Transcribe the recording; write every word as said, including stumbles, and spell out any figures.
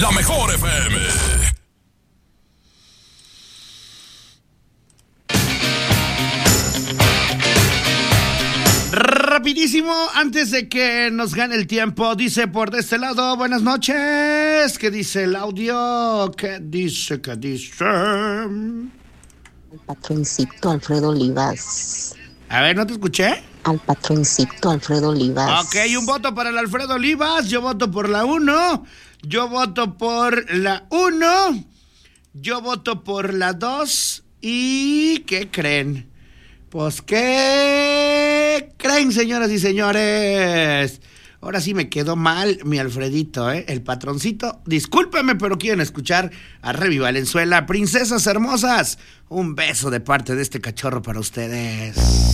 La Mejor F M. Rapidísimo, antes de que nos gane el tiempo, dice por de este lado, buenas noches. ¿Qué dice el audio? ¿Qué dice? ¿Qué dice? Al patroncito Alfredo Olivas. A ver, ¿no te escuché? Al patroncito Alfredo Olivas. Ok, un voto para el Alfredo Olivas. Yo voto por la uno. Yo voto por la uno. Yo voto por la dos. ¿Y qué creen? Pues, ¿qué creen, señoras y señores? Ahora sí me quedó mal mi Alfredito, ¿eh? El patroncito. Discúlpeme, pero quieren escuchar a Remy Valenzuela. Princesas hermosas, un beso de parte de este cachorro para ustedes.